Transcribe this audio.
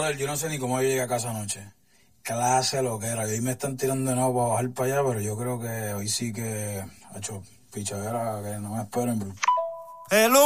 Brother, yo no sé ni cómo yo llegué a casa anoche. Clase lo que era. Y hoy me están tirando de nuevo para bajar para allá, pero yo creo que hoy sí que ha hecho pichadera que no me esperen. Hello.